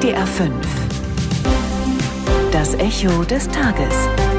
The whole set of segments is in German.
NDR 5. Das Echo des Tages.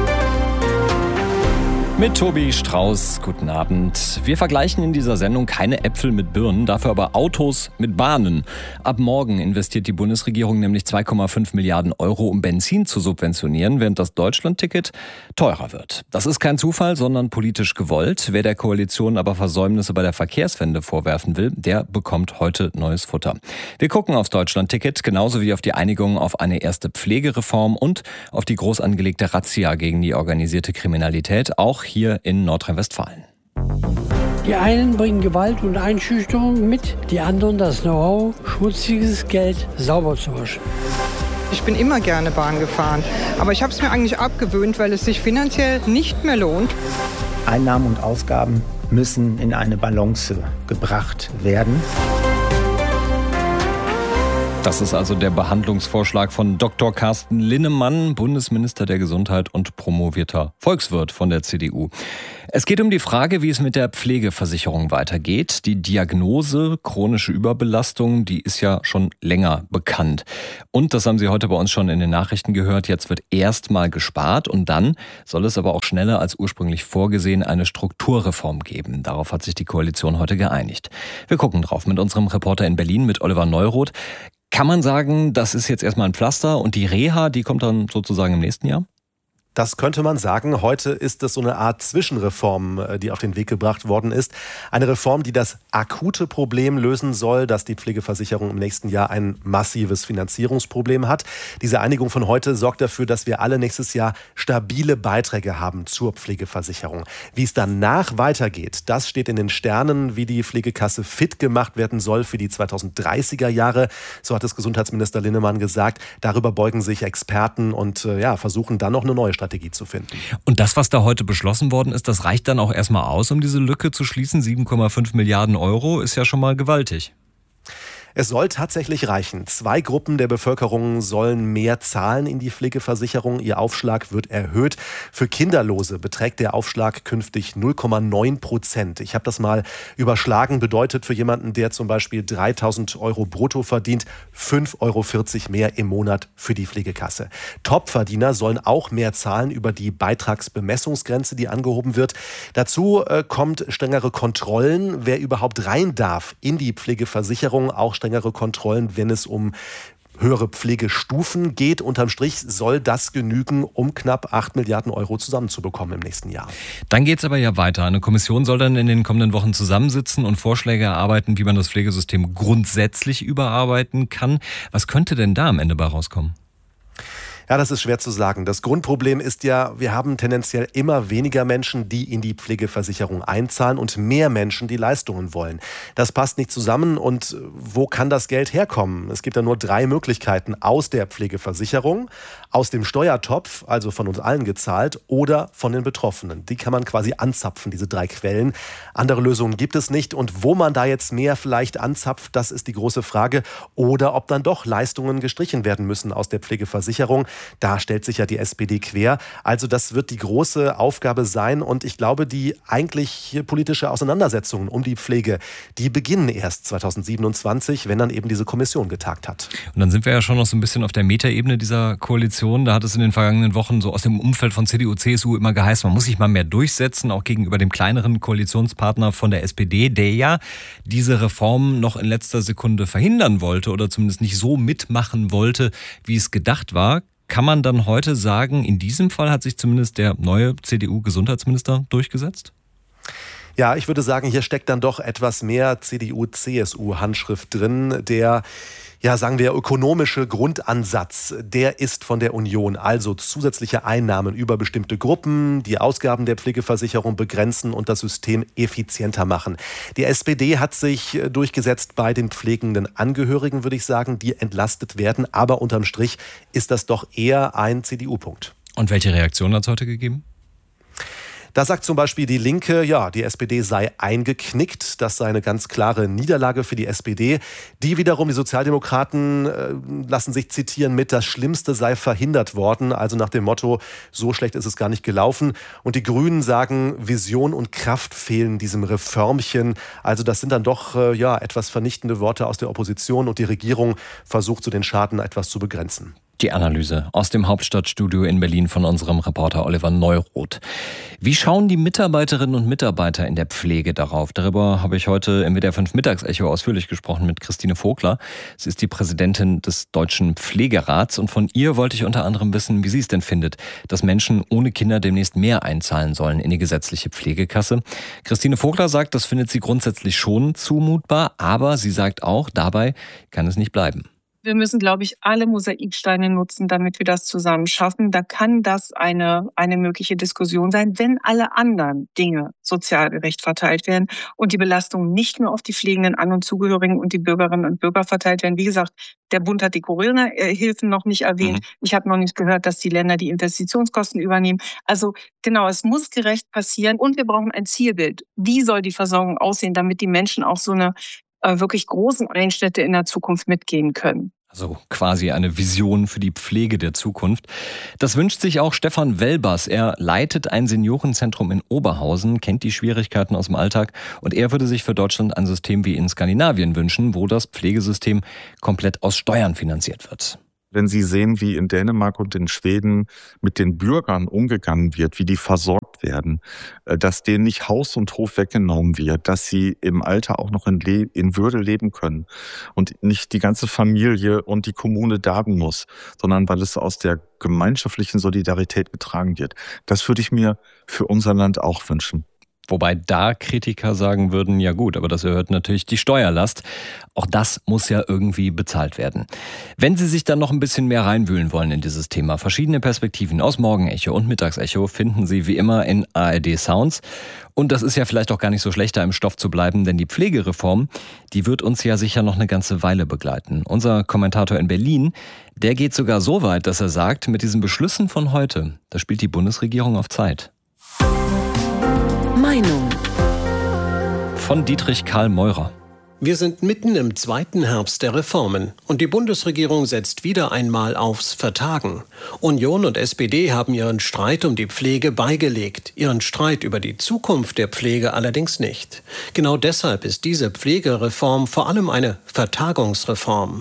Mit Tobi Strauß, guten Abend. Wir vergleichen in dieser Sendung keine Äpfel mit Birnen, dafür aber Autos mit Bahnen. Ab morgen investiert die Bundesregierung nämlich 2,5 Milliarden Euro, um Benzin zu subventionieren, während das Deutschlandticket teurer wird. Das ist kein Zufall, sondern politisch gewollt. Wer der Koalition aber Versäumnisse bei der Verkehrswende vorwerfen will, der bekommt heute neues Futter. Wir gucken aufs Deutschlandticket, genauso wie auf die Einigung auf eine erste Pflegereform und auf die groß angelegte Razzia gegen die organisierte Kriminalität, auch hier in Nordrhein-Westfalen. Die einen bringen Gewalt und Einschüchterung mit, die anderen das Know-how, schmutziges Geld sauber zu waschen. Ich bin immer gerne Bahn gefahren, aber ich habe es mir eigentlich abgewöhnt, weil es sich finanziell nicht mehr lohnt. Einnahmen und Ausgaben müssen in eine Balance gebracht werden. Das ist also der Behandlungsvorschlag von Dr. Carsten Linnemann, Bundesminister der Gesundheit und promovierter Volkswirt von der CDU. Es geht um die Frage, wie es mit der Pflegeversicherung weitergeht. Die Diagnose chronische Überbelastung, die ist ja schon länger bekannt. Und, das haben Sie heute bei uns schon in den Nachrichten gehört, jetzt wird erstmal gespart und dann soll es aber auch schneller als ursprünglich vorgesehen eine Strukturreform geben. Darauf hat sich die Koalition heute geeinigt. Wir gucken drauf mit unserem Reporter in Berlin, mit Oliver Neuroth. Kann man sagen, das ist jetzt erstmal ein Pflaster und die Reha, die kommt dann sozusagen im nächsten Jahr? Das könnte man sagen. Heute ist es so eine Art Zwischenreform, die auf den Weg gebracht worden ist. Eine Reform, die das akute Problem lösen soll, dass die Pflegeversicherung im nächsten Jahr ein massives Finanzierungsproblem hat. Diese Einigung von heute sorgt dafür, dass wir alle nächstes Jahr stabile Beiträge haben zur Pflegeversicherung. Wie es danach weitergeht, das steht in den Sternen, wie die Pflegekasse fit gemacht werden soll für die 2030er Jahre. So hat es Gesundheitsminister Linnemann gesagt. Darüber beugen sich Experten und versuchen dann noch eine neue Strategie zu finden. Und das, was da heute beschlossen worden ist, das reicht dann auch erstmal aus, um diese Lücke zu schließen? 7,5 Milliarden Euro ist ja schon mal gewaltig. Es soll tatsächlich reichen. 2 Gruppen der Bevölkerung sollen mehr zahlen in die Pflegeversicherung. Ihr Aufschlag wird erhöht. Für Kinderlose beträgt der Aufschlag künftig 0,9%. Ich habe das mal überschlagen. Bedeutet für jemanden, der zum Beispiel 3.000 Euro brutto verdient, 5,40 Euro mehr im Monat für die Pflegekasse. Topverdiener sollen auch mehr zahlen über die Beitragsbemessungsgrenze, die angehoben wird. Dazu kommt strengere Kontrollen, wer überhaupt rein darf in die Pflegeversicherung, auch strengere Kontrollen, wenn es um höhere Pflegestufen geht. Unterm Strich soll das genügen, um knapp 8 Milliarden Euro zusammenzubekommen im nächsten Jahr. Dann geht es aber ja weiter. Eine Kommission soll dann in den kommenden Wochen zusammensitzen und Vorschläge erarbeiten, wie man das Pflegesystem grundsätzlich überarbeiten kann. Was könnte denn da am Ende bei rauskommen? Ja, das ist schwer zu sagen. Das Grundproblem ist ja, wir haben tendenziell immer weniger Menschen, die in die Pflegeversicherung einzahlen und mehr Menschen, die Leistungen wollen. Das passt nicht zusammen und wo kann das Geld herkommen? Es gibt ja nur 3 Möglichkeiten: aus der Pflegeversicherung, aus dem Steuertopf, also von uns allen gezahlt, oder von den Betroffenen. Die kann man quasi anzapfen, diese 3 Quellen. Andere Lösungen gibt es nicht und wo man da jetzt mehr vielleicht anzapft, das ist die große Frage. Oder ob dann doch Leistungen gestrichen werden müssen aus der Pflegeversicherung. Da stellt sich ja die SPD quer. Also das wird die große Aufgabe sein und ich glaube, die eigentlich politische Auseinandersetzungen um die Pflege, die beginnen erst 2027, wenn dann eben diese Kommission getagt hat. Und dann sind wir ja schon noch so ein bisschen auf der Metaebene dieser Koalition. Da hat es in den vergangenen Wochen so aus dem Umfeld von CDU, CSU immer geheißen, man muss sich mal mehr durchsetzen, auch gegenüber dem kleineren Koalitionspartner von der SPD, der ja diese Reform noch in letzter Sekunde verhindern wollte oder zumindest nicht so mitmachen wollte, wie es gedacht war. Kann man dann heute sagen, in diesem Fall hat sich zumindest der neue CDU-Gesundheitsminister durchgesetzt? Ja, ich würde sagen, hier steckt dann doch etwas mehr CDU-CSU-Handschrift drin. Der, sagen wir, ökonomische Grundansatz, der ist von der Union. Also zusätzliche Einnahmen über bestimmte Gruppen, die Ausgaben der Pflegeversicherung begrenzen und das System effizienter machen. Die SPD hat sich durchgesetzt bei den pflegenden Angehörigen, würde ich sagen, die entlastet werden. Aber unterm Strich ist das doch eher ein CDU-Punkt. Und welche Reaktion hat es heute gegeben? Da sagt zum Beispiel die Linke, ja, die SPD sei eingeknickt. Das sei eine ganz klare Niederlage für die SPD. Die wiederum, die Sozialdemokraten, lassen sich zitieren mit, das Schlimmste sei verhindert worden. Also nach dem Motto, so schlecht ist es gar nicht gelaufen. Und die Grünen sagen, Vision und Kraft fehlen diesem Reformchen. Also das sind dann doch etwas vernichtende Worte aus der Opposition. Und die Regierung versucht so den Schaden etwas zu begrenzen. Die Analyse aus dem Hauptstadtstudio in Berlin von unserem Reporter Oliver Neuroth. Wie schauen die Mitarbeiterinnen und Mitarbeiter in der Pflege darauf? Darüber habe ich heute im WDR 5 Mittagsecho ausführlich gesprochen mit Christine Vogler. Sie ist die Präsidentin des Deutschen Pflegerats und von ihr wollte ich unter anderem wissen, wie sie es denn findet, dass Menschen ohne Kinder demnächst mehr einzahlen sollen in die gesetzliche Pflegekasse. Christine Vogler sagt, das findet sie grundsätzlich schon zumutbar, aber sie sagt auch, dabei kann es nicht bleiben. Wir müssen, glaube ich, alle Mosaiksteine nutzen, damit wir das zusammen schaffen. Da kann das eine mögliche Diskussion sein, wenn alle anderen Dinge sozial gerecht verteilt werden und die Belastungen nicht nur auf die pflegenden An- und Zugehörigen und die Bürgerinnen und Bürger verteilt werden. Wie gesagt, der Bund hat die Corona-Hilfen noch nicht erwähnt. Ich habe noch nicht gehört, dass die Länder die Investitionskosten übernehmen. Also genau, es muss gerecht passieren und wir brauchen ein Zielbild. Wie soll die Versorgung aussehen, damit die Menschen auch so eine wirklich großen Einschnitte in der Zukunft mitgehen können? Also quasi eine Vision für die Pflege der Zukunft. Das wünscht sich auch Stefan Welbers. Er leitet ein Seniorenzentrum in Oberhausen, kennt die Schwierigkeiten aus dem Alltag und er würde sich für Deutschland ein System wie in Skandinavien wünschen, wo das Pflegesystem komplett aus Steuern finanziert wird. Wenn Sie sehen, wie in Dänemark und in Schweden mit den Bürgern umgegangen wird, wie die versorgt werden, dass denen nicht Haus und Hof weggenommen wird, dass sie im Alter auch noch in Würde leben können und nicht die ganze Familie und die Kommune darben muss, sondern weil es aus der gemeinschaftlichen Solidarität getragen wird. Das würde ich mir für unser Land auch wünschen. Wobei da Kritiker sagen würden, ja gut, aber das erhöht natürlich die Steuerlast. Auch das muss ja irgendwie bezahlt werden. Wenn Sie sich dann noch ein bisschen mehr reinwühlen wollen in dieses Thema, verschiedene Perspektiven aus Morgenecho und Mittagsecho finden Sie wie immer in ARD Sounds. Und das ist ja vielleicht auch gar nicht so schlecht, da im Stoff zu bleiben, denn die Pflegereform, die wird uns ja sicher noch eine ganze Weile begleiten. Unser Kommentator in Berlin, der geht sogar so weit, dass er sagt, mit diesen Beschlüssen von heute, da spielt die Bundesregierung auf Zeit. Meinung von Dietrich Karl Meurer. Wir sind mitten im zweiten Herbst der Reformen und die Bundesregierung setzt wieder einmal aufs Vertagen. Union und SPD haben ihren Streit um die Pflege beigelegt, ihren Streit über die Zukunft der Pflege allerdings nicht. Genau deshalb ist diese Pflegereform vor allem eine Vertagungsreform.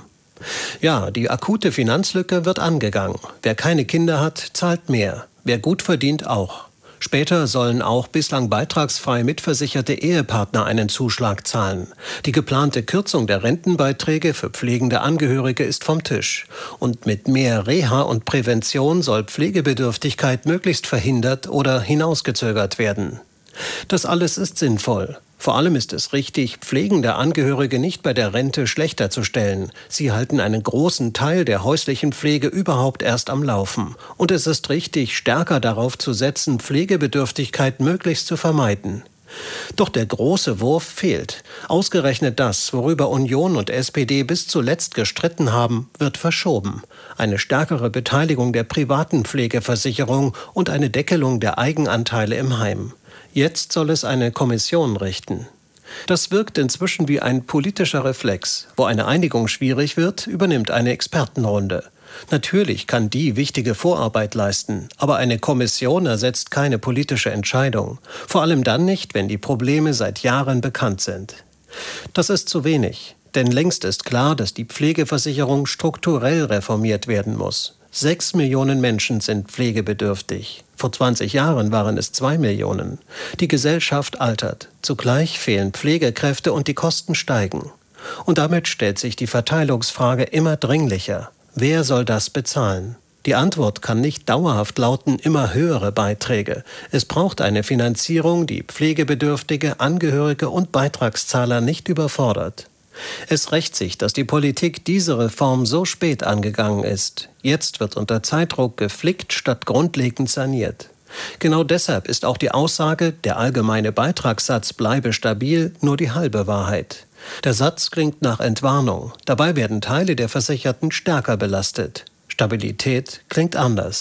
Ja, die akute Finanzlücke wird angegangen. Wer keine Kinder hat, zahlt mehr. Wer gut verdient, auch. Später sollen auch bislang beitragsfrei mitversicherte Ehepartner einen Zuschlag zahlen. Die geplante Kürzung der Rentenbeiträge für pflegende Angehörige ist vom Tisch. Und mit mehr Reha und Prävention soll Pflegebedürftigkeit möglichst verhindert oder hinausgezögert werden. Das alles ist sinnvoll. Vor allem ist es richtig, pflegende Angehörige nicht bei der Rente schlechter zu stellen. Sie halten einen großen Teil der häuslichen Pflege überhaupt erst am Laufen. Und es ist richtig, stärker darauf zu setzen, Pflegebedürftigkeit möglichst zu vermeiden. Doch der große Wurf fehlt. Ausgerechnet das, worüber Union und SPD bis zuletzt gestritten haben, wird verschoben. Eine stärkere Beteiligung der privaten Pflegeversicherung und eine Deckelung der Eigenanteile im Heim. Jetzt soll es eine Kommission richten. Das wirkt inzwischen wie ein politischer Reflex. Wo eine Einigung schwierig wird, übernimmt eine Expertenrunde. Natürlich kann die wichtige Vorarbeit leisten, aber eine Kommission ersetzt keine politische Entscheidung. Vor allem dann nicht, wenn die Probleme seit Jahren bekannt sind. Das ist zu wenig, denn längst ist klar, dass die Pflegeversicherung strukturell reformiert werden muss. 6 Millionen Menschen sind pflegebedürftig. Vor 20 Jahren waren es 2 Millionen. Die Gesellschaft altert. Zugleich fehlen Pflegekräfte und die Kosten steigen. Und damit stellt sich die Verteilungsfrage immer dringlicher. Wer soll das bezahlen? Die Antwort kann nicht dauerhaft lauten, immer höhere Beiträge. Es braucht eine Finanzierung, die Pflegebedürftige, Angehörige und Beitragszahler nicht überfordert. Es rächt sich, dass die Politik diese Reform so spät angegangen ist. Jetzt wird unter Zeitdruck geflickt statt grundlegend saniert. Genau deshalb ist auch die Aussage, der allgemeine Beitragssatz bleibe stabil, nur die halbe Wahrheit. Der Satz klingt nach Entwarnung. Dabei werden Teile der Versicherten stärker belastet. Stabilität klingt anders.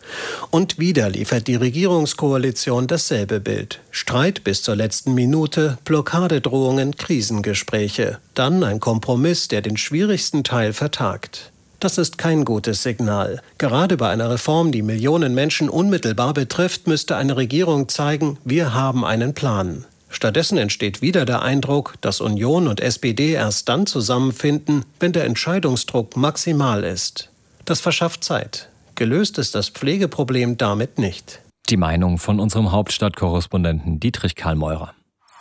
Und wieder liefert die Regierungskoalition dasselbe Bild. Streit bis zur letzten Minute, Blockadedrohungen, Krisengespräche. Dann ein Kompromiss, der den schwierigsten Teil vertagt. Das ist kein gutes Signal. Gerade bei einer Reform, die Millionen Menschen unmittelbar betrifft, müsste eine Regierung zeigen, wir haben einen Plan. Stattdessen entsteht wieder der Eindruck, dass Union und SPD erst dann zusammenfinden, wenn der Entscheidungsdruck maximal ist. Das verschafft Zeit. Gelöst ist das Pflegeproblem damit nicht. Die Meinung von unserem Hauptstadtkorrespondenten Dietrich Karlmeurer.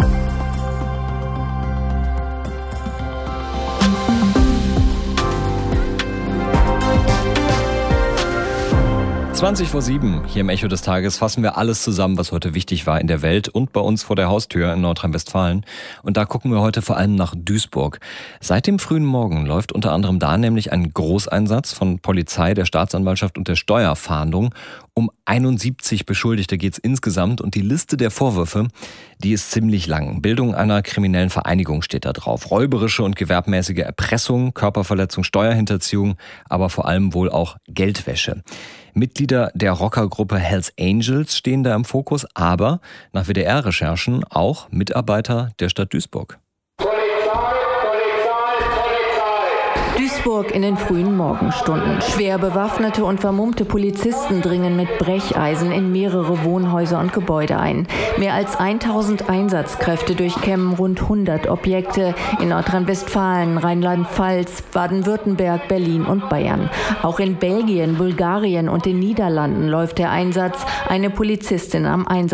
7:20 hier im Echo des Tages fassen wir alles zusammen, was heute wichtig war in der Welt und bei uns vor der Haustür in Nordrhein-Westfalen. Und da gucken wir heute vor allem nach Duisburg. Seit dem frühen Morgen läuft unter anderem da nämlich ein Großeinsatz von Polizei, der Staatsanwaltschaft und der Steuerfahndung. Um 71 Beschuldigte geht's insgesamt und die Liste der Vorwürfe, die ist ziemlich lang. Bildung einer kriminellen Vereinigung steht da drauf. Räuberische und gewerbmäßige Erpressung, Körperverletzung, Steuerhinterziehung, aber vor allem wohl auch Geldwäsche. Mitglieder der Rockergruppe Hells Angels stehen da im Fokus, aber nach WDR-Recherchen auch Mitarbeiter der Stadt Duisburg. Duisburg in den frühen Morgenstunden. Schwer bewaffnete und vermummte Polizisten dringen mit Brecheisen in mehrere Wohnhäuser und Gebäude ein. Mehr als 1000 Einsatzkräfte durchkämmen rund 100 Objekte in Nordrhein-Westfalen, Rheinland-Pfalz, Baden-Württemberg, Berlin und Bayern. Auch in Belgien, Bulgarien und den Niederlanden läuft der Einsatz. Eine Polizistin am Einsatz.